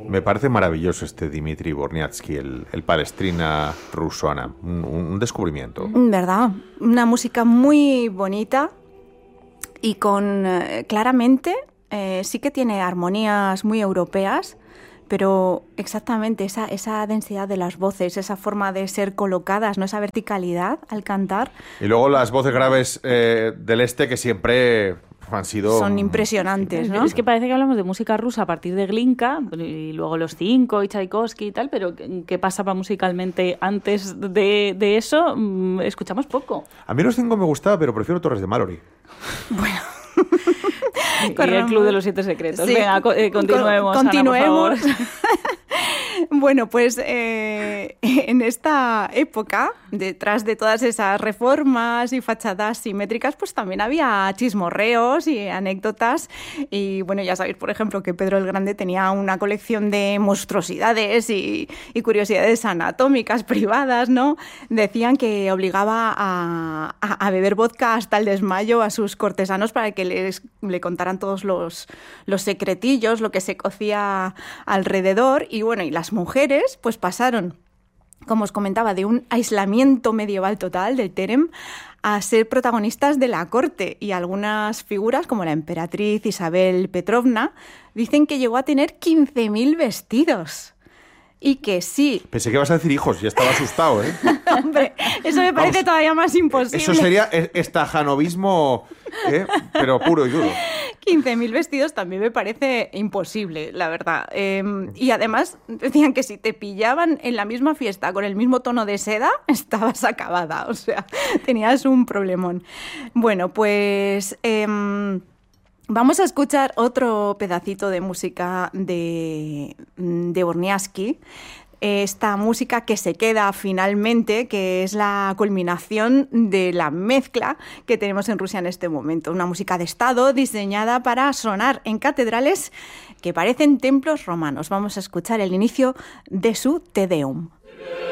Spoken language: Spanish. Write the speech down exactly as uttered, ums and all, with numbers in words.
Me parece maravilloso este Dmitri Borniatsky, el, el Palestrina Russona, un, un descubrimiento. ¿Verdad? Una música muy bonita y con, eh, claramente, eh, sí que tiene armonías muy europeas, pero exactamente esa, esa densidad de las voces, esa forma de ser colocadas, ¿no? Esa verticalidad al cantar. Y luego las voces graves eh, del este que siempre han sido... Son impresionantes, ¿no? Es que parece que hablamos de música rusa a partir de Glinka y luego los cinco y Tchaikovsky y tal, pero ¿qué pasaba musicalmente antes de, de eso? Escuchamos poco. A mí los cinco me gustaba, pero prefiero Torres de Mallory. Bueno... Y el Club de los Siete Secretos. Sí. Venga, eh, continuemos. Continuemos. Ana, por favor. Bueno, pues eh, en esta época, detrás de todas esas reformas y fachadas simétricas, pues también había chismorreos y anécdotas. Y bueno, ya sabéis, por ejemplo, que Pedro el Grande tenía una colección de monstruosidades y, y curiosidades anatómicas privadas, ¿no? Decían que obligaba a, a, a beber vodka hasta el desmayo a sus cortesanos para que les, le contaran todos los, los secretillos, lo que se cocía alrededor. Y bueno, y las mujeres pues pasaron, como os comentaba, de un aislamiento medieval total del Terem a ser protagonistas de la corte, y algunas figuras como la emperatriz Isabel Petrovna dicen que llegó a tener quince mil vestidos. Y que sí. Pensé que ibas a decir hijos, ya estaba asustado, ¿eh? Hombre, eso me parece Vamos, todavía más imposible. Eso sería estajanovismo, ¿eh? Pero puro y duro. quince mil vestidos también me parece imposible, la verdad. Eh, y además decían que si te pillaban en la misma fiesta con el mismo tono de seda, estabas acabada. O sea, tenías un problemón. Bueno, pues... Eh, Vamos a escuchar otro pedacito de música de, de Borniatsky, esta música que se queda finalmente, que es la culminación de la mezcla que tenemos en Rusia en este momento. Una música de estado diseñada para sonar en catedrales que parecen templos romanos. Vamos a escuchar el inicio de su Te Deum.